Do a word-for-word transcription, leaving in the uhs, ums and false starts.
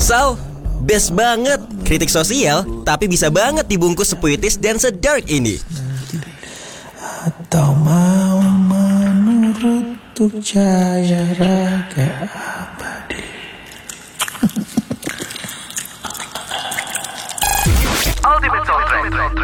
So, best banget kritik sosial, tapi bisa banget dibungkus sepuitis dan sedark ini. Atau mau menurut untuk cahaya raga abadi. Ultimate Soundtrack.